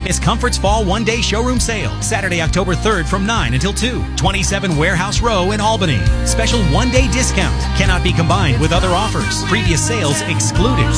It's Comfort's Fall One-Day Showroom Sale. Saturday, October 3rd from 9 until 2. 27 Warehouse Row in Albany. Special one-day discount. Cannot be combined with other offers. Previous sales excluded.